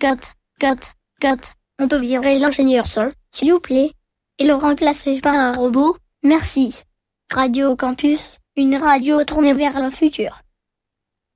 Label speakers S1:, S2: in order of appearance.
S1: cut. On peut virer l'ingénieur son, s'il vous plaît, et le remplacer par un robot, merci. Radio Campus, une radio tournée vers le futur.